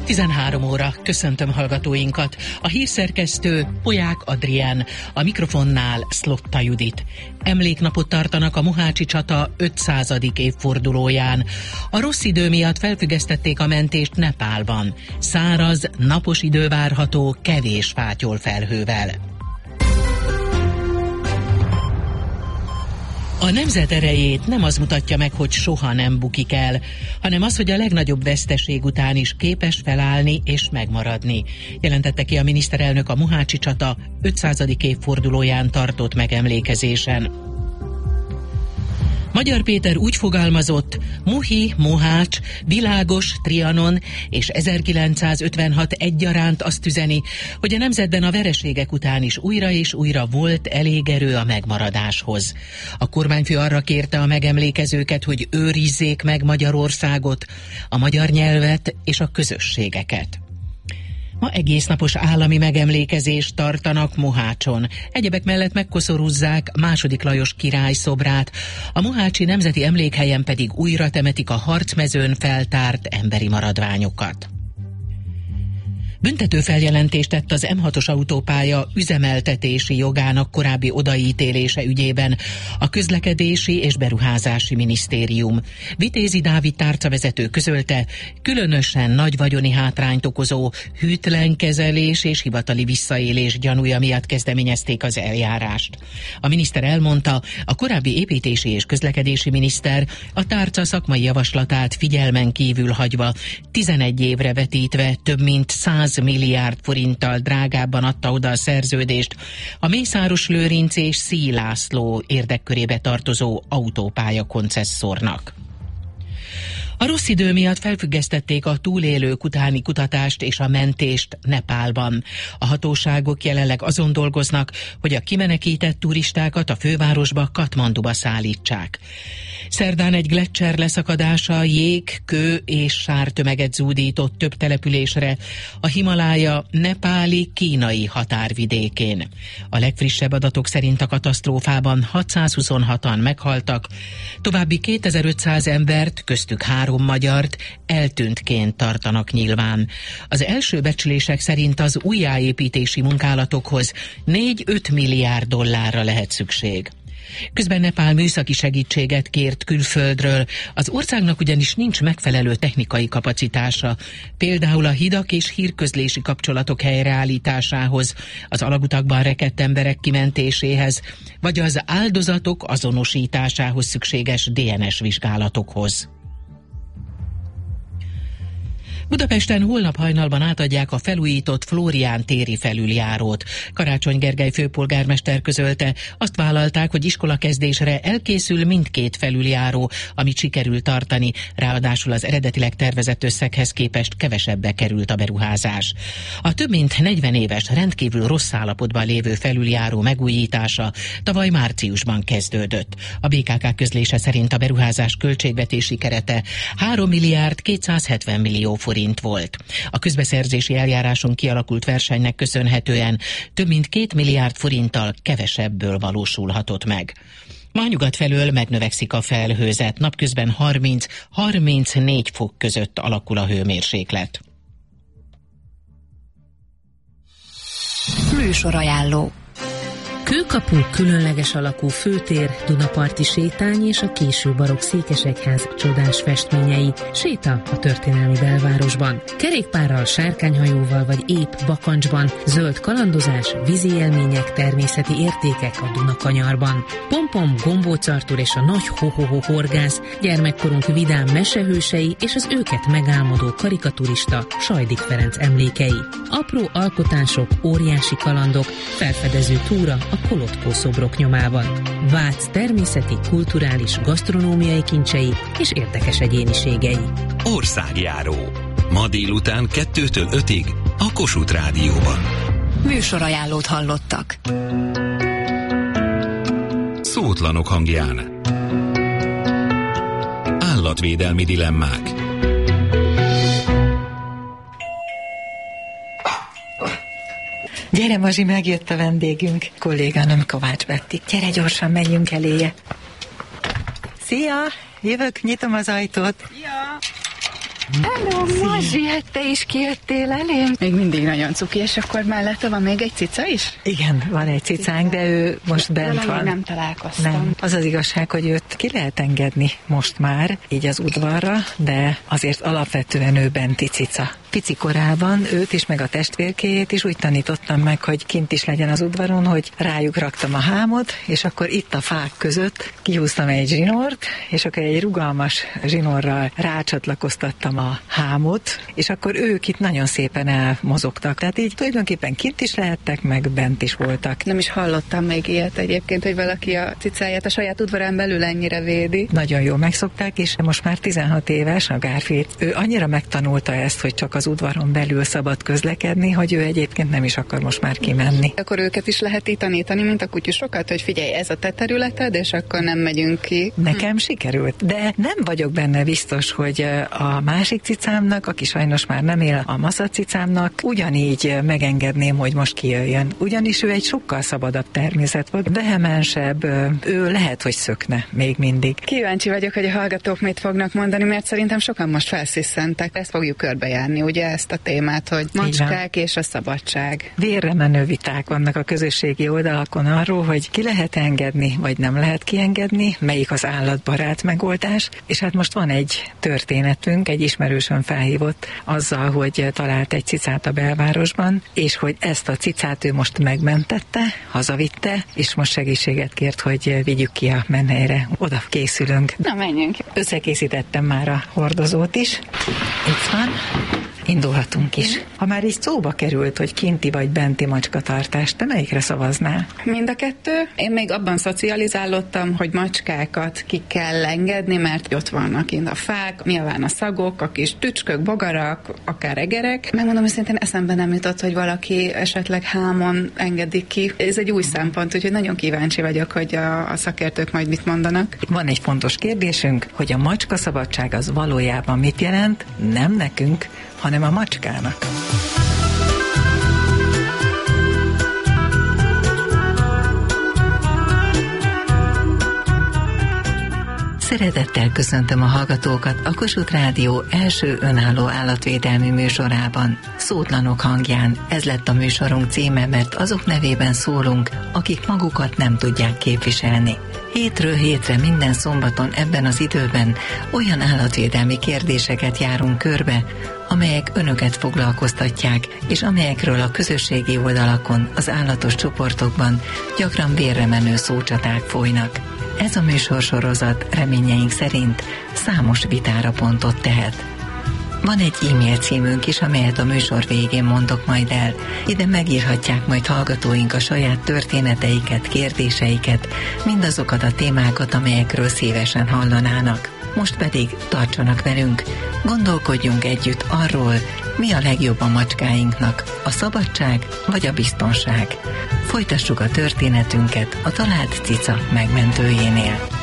13 óra, köszöntöm hallgatóinkat. A hírszerkesztő Polyák Adrián, a mikrofonnál Szlotta Judit. Emléknapot tartanak a Mohácsi csata 500. évfordulóján. A rossz idő miatt felfüggesztették a mentést Nepálban. Száraz, napos idő várható, kevés fátyol felhővel. A nemzet erejét nem az mutatja meg, hogy soha nem bukik el, hanem az, hogy a legnagyobb veszteség után is képes felállni és megmaradni, jelentette ki a miniszterelnök a Mohácsi csata 500. évfordulóján tartott megemlékezésen. Magyar Péter úgy fogalmazott: Mohi, Mohács, világos, Trianon és 1956 egyaránt azt üzeni, hogy a nemzetben a vereségek után is újra és újra volt elég erő a megmaradáshoz. A kormányfő arra kérte a megemlékezőket, hogy őrizzék meg Magyarországot, a magyar nyelvet és a közösségeket. Ma egésznapos állami megemlékezést tartanak Mohácson. Egyebek mellett megkoszorúzzák II. Lajos király szobrát, a mohácsi nemzeti emlékhelyen pedig újra temetik a harcmezőn feltárt emberi maradványokat. Büntető feljelentést tett az M6-os autópálya üzemeltetési jogának korábbi odaítélése ügyében a Közlekedési és Beruházási Minisztérium. Vitézi Dávid tárcavezető közölte, különösen nagy vagyoni hátrányt okozó hűtlen kezelés és hivatali visszaélés gyanúja miatt kezdeményezték az eljárást. A miniszter elmondta, a korábbi építési és közlekedési miniszter a tárca szakmai javaslatát figyelmen kívül hagyva 11 évre vetítve több mint 100 milliárd forinttal drágábban adta oda a szerződést a Mészáros Lőrinc és Szí László érdekkörébe tartozó autópálya koncesszornak. A rossz idő miatt felfüggesztették a túlélők utáni kutatást és a mentést Nepálban. A hatóságok jelenleg azon dolgoznak, hogy a kimenekített turistákat a fővárosba, Katmanduba szállítsák. Szerdán egy gleccser leszakadása jég, kő és sártömeget zúdított több településre a Himalája nepáli-kínai határvidékén. A legfrissebb adatok szerint a katasztrófában 626-an meghaltak, további 2500 embert, köztük 3 magyart eltűntként tartanak nyilván. Az első becslések szerint az újjáépítési munkálatokhoz 4-5 milliárd dollárra lehet szükség. Közben Nepál műszaki segítséget kért külföldről, az országnak ugyanis nincs megfelelő technikai kapacitása, például a hidak és hírközlési kapcsolatok helyreállításához, az alagutakban rekedt emberek kimentéséhez, vagy az áldozatok azonosításához szükséges DNS vizsgálatokhoz. Budapesten holnap hajnalban átadják a felújított Flórián téri felüljárót. Karácsony Gergely főpolgármester közölte, azt vállalták, hogy iskolakezdésre elkészül mindkét felüljáró, amit sikerült tartani, ráadásul az eredetileg tervezett összeghez képest kevesebbe került a beruházás. A több mint 40 éves, rendkívül rossz állapotban lévő felüljáró megújítása tavaly márciusban kezdődött. A BKK közlése szerint a beruházás költségvetési kerete 3 milliárd 270 millió forint volt. A közbeszerzési eljáráson kialakult versenynek köszönhetően több mint 2 milliárd forinttal kevesebből valósulhatott meg. Ma nyugat felől megnövekszik a felhőzet, napközben 30-34 fok között alakul a hőmérséklet. Műsorajánló. Kőkapu különleges alakú főtér, Dunaparti sétány és a késő barokk székesegyház csodás festményei. Séta a történelmi belvárosban. Kerékpárral, sárkányhajóval vagy épp bakancsban. Zöld kalandozás, vízi élmények, természeti értékek a Dunakanyarban. Pompom, Gombóc Artúr és a nagy ho-ho-ho horgász, gyermekkorunk vidám mesehősei és az őket megálmodó karikaturista Sajdik Ferenc emlékei. Apró alkotások, óriási kalandok, felfedező túra a Kolotkó szobrok nyomában. Vác természeti, kulturális, gasztronómiai kincsei és érdekes egyéniségei. Országjáró. Ma délután 2-től 5-ig a Kossuth Rádióban. Műsorajánlót hallottak. Szótlanok hangján. Állatvédelmi dilemmák. Gyere, Mazsi, megjött a vendégünk, kolléganőm Kovács Betti. Gyere, gyorsan menjünk eléje. Szia! Jövök, nyitom az ajtót. Ja. Hello, Mazsi, hát te is kijöttél elém? Még mindig nagyon cuki, és akkor mellette van még egy cica is? Igen, van egy cicánk, de ő most bent van. Nem találkoztam. Nem. Az az igazság, hogy őt ki lehet engedni most már, így az udvarra, de azért alapvetően ő benti cica. Pici korában őt is, meg a testvérkéjét is úgy tanítottam meg, hogy kint is legyen az udvaron, hogy rájuk raktam a hámot, és akkor itt a fák között kihúztam egy zsinort, és akkor egy rugalmas zsinorral rácsatlakoztattam a hámot, és akkor ők itt nagyon szépen elmozogtak. Tehát így tulajdonképpen kint is lehettek, meg bent is voltak. Nem is hallottam még ilyet egyébként, hogy valaki a cicáját a saját udvarán belül ennyire védi. Nagyon jól megszokták, és most már 16 éves a Garfield. Ő annyira megtanulta ezt, hogy csak az udvaron belül szabad közlekedni, hogy ő egyébként nem is akar most már kimenni. Akkor őket is lehet így tanítani, mint a kutyusokat, hogy figyelj, ez a te területed, és akkor nem megyünk ki. Nekem sikerült, de nem vagyok benne biztos, hogy a másik cicámnak, aki sajnos már nem él, a Masza cicámnak, ugyanígy megengedném, hogy most kijöjjön. Ugyanis ő egy sokkal szabadabb természet volt, vehemensebb, ő lehet, hogy szökne még mindig. Kíváncsi vagyok, hogy a hallgatók mit fognak mondani, mert szerintem sokan most felszisszentek. Ezt fogjuk körbejárni, ugye ezt a témát, hogy macskák és a szabadság. Vérre menő viták vannak a közösségi oldalakon arról, hogy ki lehet engedni, vagy nem lehet kiengedni, melyik az állatbarát megoldás, és hát most van egy történetünk, egy ismerősön felhívott azzal, hogy talált egy cicát a belvárosban, és hogy ezt a cicát ő most megmentette, hazavitte, és most segítséget kért, hogy vigyük ki a menhelyre. Oda készülünk. Na, menjünk. Összekészítettem már a hordozót is. Itt van. Indulhatunk is. Ha már így szóba került, hogy kinti vagy benti macskatartás, te melyikre szavaznál? Mind a kettő. Én még abban szocializálódtam, hogy macskákat ki kell engedni, mert ott vannak kint a fák, nyilván a szagok, a kis tücskök, bogarak, akár egerek. Megmondom, hogy szintén eszembe nem jutott, hogy valaki esetleg hámon engedik ki. Ez egy új szempont, úgyhogy nagyon kíváncsi vagyok, hogy a szakértők majd mit mondanak. Van egy fontos kérdésünk, hogy a macska szabadság az valójában mit jelent? Nem nekünk, hanem a macskának. Szeretettel köszöntöm a hallgatókat a Kossuth Rádió első önálló állatvédelmi műsorában. Szótlanok hangján, ez lett a műsorunk címe, mert azok nevében szólunk, akik magukat nem tudják képviselni. Hétről hétre minden szombaton ebben az időben olyan állatvédelmi kérdéseket járunk körbe, amelyek önöket foglalkoztatják, és amelyekről a közösségi oldalakon, az állatos csoportokban gyakran vérre menő szócsaták folynak. Ez a műsorsorozat reményeink szerint számos vitára pontot tehet. Van egy e-mail címünk is, amelyet a műsor végén mondok majd el. Ide megírhatják majd hallgatóink a saját történeteiket, kérdéseiket, mindazokat a témákat, amelyekről szívesen hallanának. Most pedig tartsanak velünk, gondolkodjunk együtt arról, mi a legjobb a macskáinknak, a szabadság vagy a biztonság. Folytassuk a történetünket a talált cica megmentőjénél.